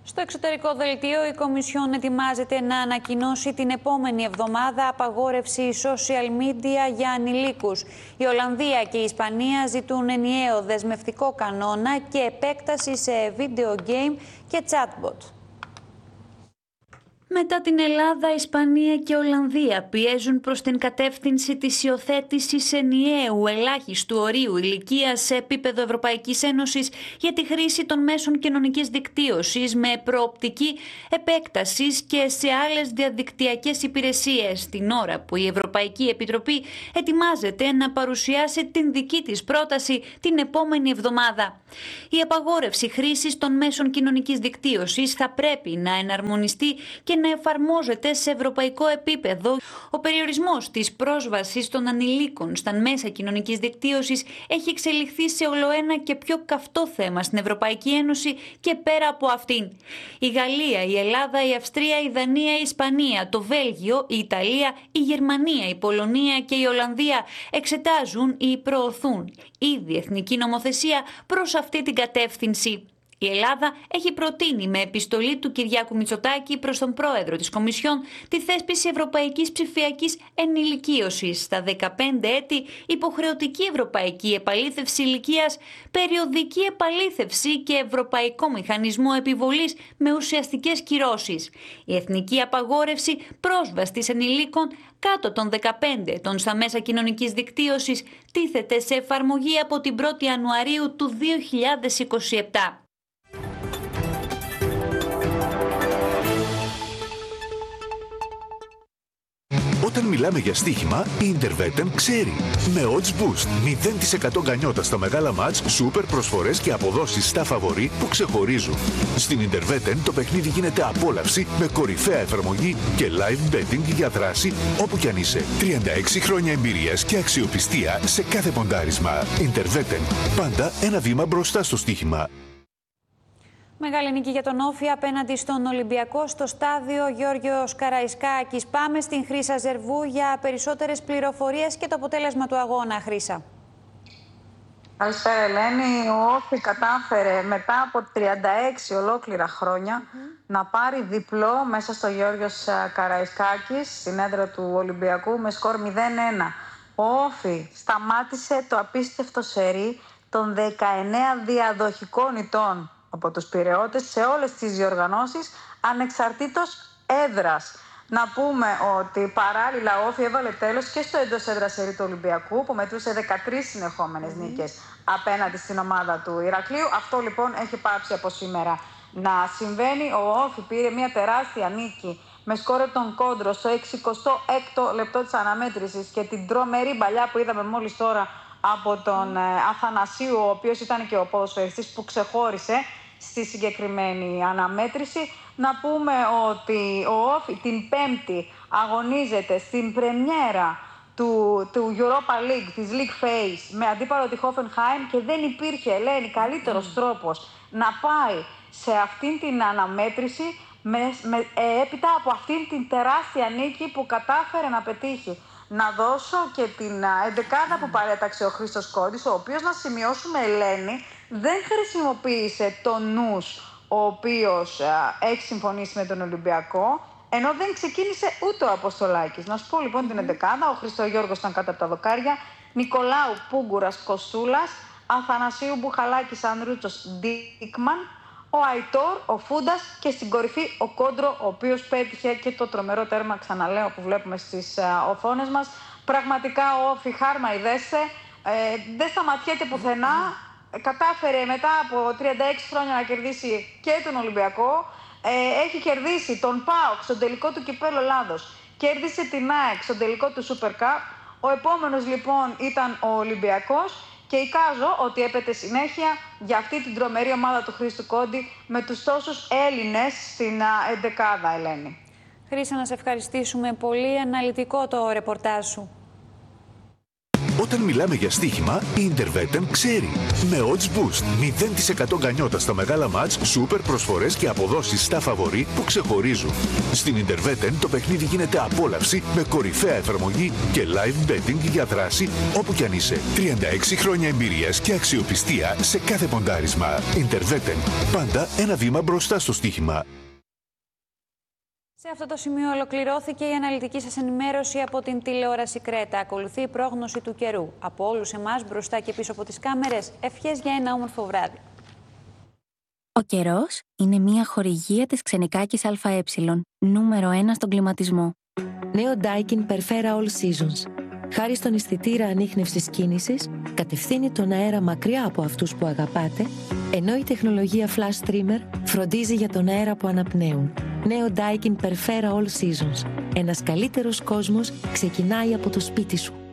Στο εξωτερικό δελτίο, η Κομισιόν ετοιμάζεται να ανακοινώσει την επόμενη εβδομάδα απαγόρευση social media για ανηλίκους. Η Ολλανδία και η Ισπανία ζητούν ενιαίο δεσμευτικό κανόνα και επέκταση σε video game και chatbot. Μετά την Ελλάδα, Ισπανία και Ολλανδία πιέζουν προς την κατεύθυνση της υιοθέτησης ενιαίου ελάχιστου ορίου ηλικίας σε επίπεδο Ευρωπαϊκής Ένωσης για τη χρήση των μέσων κοινωνικής δικτύωσης με προοπτική επέκτασης και σε άλλες διαδικτυακές υπηρεσίες, την ώρα που η Ευρωπαϊκή Επιτροπή ετοιμάζεται να παρουσιάσει την δική της πρόταση την επόμενη εβδομάδα. Η απαγόρευση χρήσης των μέσων κοινωνικής δικτύωσης θα πρέπει να εναρμονιστεί και να εφαρμόζεται σε ευρωπαϊκό επίπεδο. Ο περιορισμός της πρόσβασης των ανηλίκων στα μέσα κοινωνικής δικτύωσης έχει εξελιχθεί σε ολοένα και πιο καυτό θέμα στην Ευρωπαϊκή Ένωση και πέρα από αυτήν. Η Γαλλία, η Ελλάδα, η Αυστρία, η Δανία, η Ισπανία, το Βέλγιο, η Ιταλία, η Γερμανία, η Πολωνία και η Ολλανδία εξετάζουν ή προωθούν ήδη εθνική νομοθεσία προς αυτή την κατεύθυνση. Η Ελλάδα έχει προτείνει με επιστολή του Κυριάκου Μητσοτάκη προς τον πρόεδρο της Κομισιόν τη θέσπιση ευρωπαϊκής ψηφιακής ενηλικίωσης στα 15 έτη, υποχρεωτική ευρωπαϊκή επαλήθευση ηλικίας, περιοδική επαλήθευση και ευρωπαϊκό μηχανισμό επιβολής με ουσιαστικές κυρώσεις. Η εθνική απαγόρευση πρόσβασης ενηλίκων κάτω των 15 ετών στα μέσα κοινωνικής δικτύωσης τίθεται σε εφαρμογή από την 1η Ιανουαρίου του 2027. Όταν μιλάμε για στοίχημα, η Interveten ξέρει. Με odds boost, 0% γκανιότα στα μεγάλα μάτς, σούπερ προσφορές και αποδόσεις στα φαβορί που ξεχωρίζουν. Στην Interveten το παιχνίδι γίνεται απόλαυση με κορυφαία εφαρμογή και live betting για δράση όπου κι αν είσαι. 36 χρόνια εμπειρίας και αξιοπιστία σε κάθε ποντάρισμα. Interveten, πάντα ένα βήμα μπροστά στο στοίχημα. Μεγάλη νίκη για τον Όφη απέναντι στον Ολυμπιακό στο στάδιο Γιώργος Καραϊσκάκης. Πάμε στην Χρύσα Ζερβού για περισσότερες πληροφορίες και το αποτέλεσμα του αγώνα. Χρύσα. Καλησπέρα Ελένη. Ο Όφη κατάφερε μετά από 36 ολόκληρα χρόνια να πάρει διπλό μέσα στο Γιώργος Καραϊσκάκης, στην έδρα του Ολυμπιακού, με σκορ 0-1. Ο Όφη σταμάτησε το απίστευτο σερί των 19 διαδοχικών ηττών από τους Πειραιώτες σε όλες τις διοργανώσεις ανεξαρτήτως έδρας. Να πούμε ότι παράλληλα ο Όφη έβαλε τέλος και στο εντός έδρας σερί του Ολυμπιακού που μετρούσε 13 συνεχόμενες νίκες απέναντι στην ομάδα του Ηρακλείου. Αυτό λοιπόν έχει πάψει από σήμερα να συμβαίνει. Ο Όφη πήρε μια τεράστια νίκη με σκόρε τον Κόντρο στο 66ο λεπτό της αναμέτρησης και την τρομερή παλιά που είδαμε μόλις τώρα από τον Αθανασίου, ο οποίος ήταν και ο ποδοσφαιριστής που ξεχώρισε στη συγκεκριμένη αναμέτρηση. Να πούμε ότι ο Όφη την Πέμπτη αγωνίζεται στην πρεμιέρα του Europa League, της League Phase, με αντίπαλο τη Hoffenheim και δεν υπήρχε, Ελένη, καλύτερος τρόπος να πάει σε αυτήν την αναμέτρηση έπειτα από αυτήν την τεράστια νίκη που κατάφερε να πετύχει. Να δώσω και την εντεκάδα που παρέταξε ο Χρήστος Κόντης, ο οποίος, να σημειώσουμε Ελένη, δεν χρησιμοποίησε τον νους ο οποίος έχει συμφωνήσει με τον Ολυμπιακό, ενώ δεν ξεκίνησε ούτε ο Αποστολάκης. Να σου πω λοιπόν την εντεκάδα. Ο Χριστογιώργος ήταν κάτω από τα δοκάρια, Νικολάου Πούγκουρας Κοστούλας, Αθανασίου Μπουχαλάκης Ανρούτσος Ντίκμαν, ο Αϊτόρ, ο Φούντας και στην κορυφή ο Κόντρο, ο οποίος πέτυχε και το τρομερό τέρμα, ξαναλέω, που βλέπουμε στις οθόνες μας. Πραγματικά ο Όφη, χάρμα ειδέστε, δεν σταματιέται πουθενά. Κατάφερε μετά από 36 χρόνια να κερδίσει και τον Ολυμπιακό. Έχει κερδίσει τον ΠΑΟΚ στον τελικό του Κυπέλλου Ελλάδος. Κέρδισε την ΑΕΚ στον τελικό του Super Cup. Ο επόμενος λοιπόν ήταν ο Ολυμπιακός. Και εικάζω ότι έπεται συνέχεια για αυτή την τρομερή ομάδα του Χρήστου Κόντι με τους τόσους Έλληνες στην εντεκάδα, Ελένη. Χρύσα, να σε ευχαριστήσουμε πολύ. Αναλυτικό το ρεπορτάζ σου. Όταν μιλάμε για στοίχημα, η Intervetten ξέρει. Με odds boost, 0% γκανιότα στα μεγάλα μάτς, σούπερ προσφορές και αποδόσεις στα φαβορί που ξεχωρίζουν. Στην Intervetten το παιχνίδι γίνεται απόλαυση με κορυφαία εφαρμογή και live betting για δράση όπου κι αν είσαι. 36 χρόνια εμπειρίας και αξιοπιστία σε κάθε ποντάρισμα. Intervetten. Πάντα ένα βήμα μπροστά στο στοίχημα. Σε αυτό το σημείο ολοκληρώθηκε η αναλυτική σας ενημέρωση από την τηλεόραση Κρέτα. Ακολουθεί η πρόγνωση του καιρού. Από όλους εμάς μπροστά και πίσω από τις κάμερες, ευχές για ένα όμορφο βράδυ. Ο καιρός είναι μια χορηγία της Ξενικάκης ΑΕ, νούμερο 1 στον κλιματισμό. Νέο Daikin Perfera All Seasons. Χάρη στον αισθητήρα ανίχνευσης κίνησης, κατευθύνει τον αέρα μακριά από αυτούς που αγαπάτε, ενώ η τεχνολογία Flash Streamer φροντίζει για τον αέρα που αναπνέουν. Νέο Daikin Perfera All Seasons. Ένας καλύτερος κόσμος ξεκινάει από το σπίτι σου.